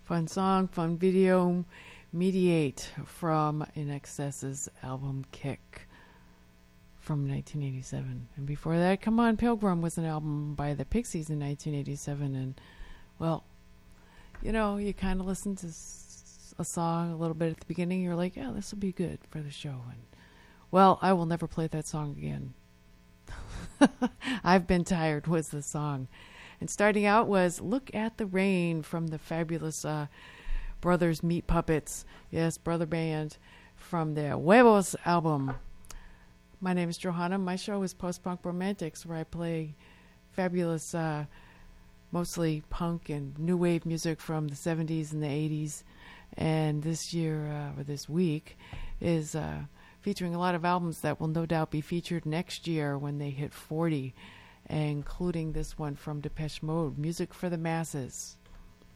Fun song, fun video. Mediate from In Excess's album Kick from 1987. And before that, Come On Pilgrim was an album by the Pixies in 1987. And, well, you know, you kind of listen to a song a little bit at the beginning. You're like, yeah, this will be good for the show. And, well, I will never play that song again. I've Been Tired was the song. And starting out was Look at the Rain from the fabulous Brothers Meat Puppets. Yes, brother band from their Huevos album. My name is Johanna. My show is Post-Punk Romantics, where I play fabulous, mostly punk and new wave music from the 70s and the 80s. And this year, or this week, is featuring a lot of albums that will no doubt be featured next year when they hit 40, including this one from Depeche Mode, Music for the Masses.